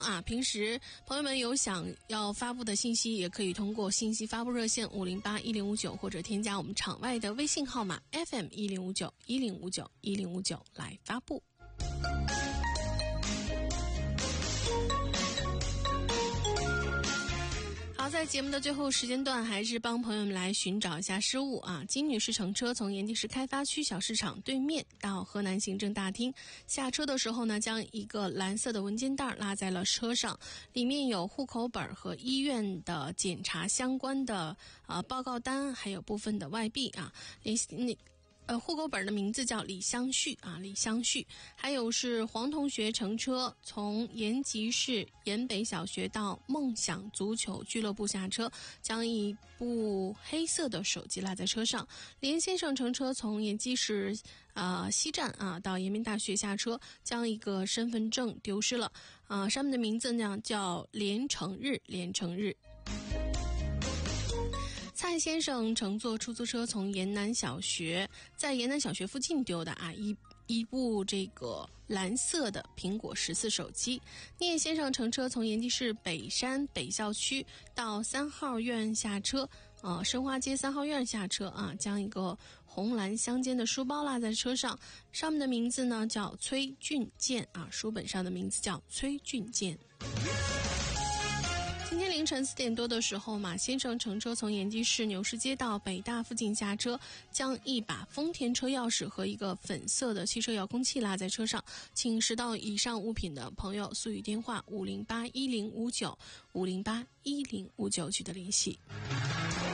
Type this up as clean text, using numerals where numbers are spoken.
平时朋友们有想要发布的信息，也可以通过信息发布热线5081059，或者添加我们场外的微信号码 FM105910591059来发布。好，在节目的最后时间段，还是帮朋友们来寻找一下失误啊。金女士乘车从延吉市开发区小市场对面到河南行政大厅，下车的时候呢，将一个蓝色的文件袋拉在了车上，里面有户口本和医院的检查相关的报告单，还有部分的外币啊。户口本的名字叫李香旭啊，李香旭。还有是黄同学乘车从延吉市延北小学到梦想足球俱乐部下车，将一部黑色的手机落在车上。连先生乘车从延吉市西站到延边大学下车，将一个身份证丢失了上面的名字呢叫连成日。蔡先生乘坐出租车从延南小学，在延南小学附近丢的一部这个蓝色的苹果14手机。聂先生乘车从延吉市北山北校区到3号院下车，申花街3号院下车将一个红蓝相间的书包落在车上，上面的名字呢叫崔俊健书本上的名字叫崔俊健。今天凌晨4点多的时候，马先生乘车从延吉市牛市街到北大附近下车，将一把丰田车钥匙和一个粉色的汽车遥控器落在车上，请拾到以上物品的朋友速语电话5081059取得联系。